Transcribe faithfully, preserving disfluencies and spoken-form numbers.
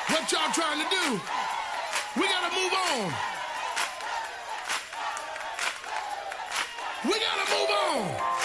What y'all trying to do? We gotta move on. We gotta move on.